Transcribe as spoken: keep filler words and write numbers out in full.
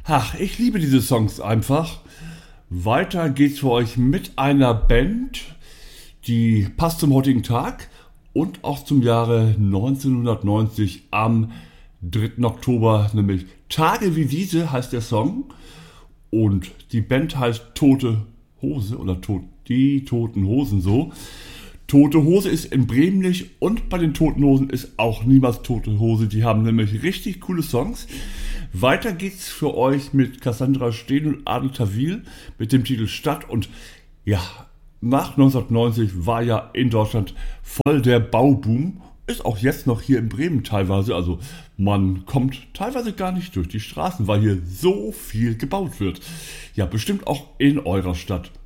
Ach, ich liebe diese Songs einfach. Weiter geht's für euch mit einer Band, die passt zum heutigen Tag und auch zum Jahre neunzehnhundertneunzig am dritten Oktober, nämlich Tage wie diese heißt der Song. Und die Band heißt Tote Hose oder Tod, die Toten Hosen so. Tote Hose ist in Bremen nicht und bei den Toten Hosen ist auch niemals Tote Hose. Die haben nämlich richtig coole Songs. Weiter geht's für euch mit Cassandra Steen und Adel Tawil mit dem Titel Stadt. Und ja, nach neunzehnhundertneunzig war ja in Deutschland voll der Bauboom. Ist auch jetzt noch hier in Bremen teilweise. Also man kommt teilweise gar nicht durch die Straßen, weil hier so viel gebaut wird. Ja, bestimmt auch in eurer Stadt.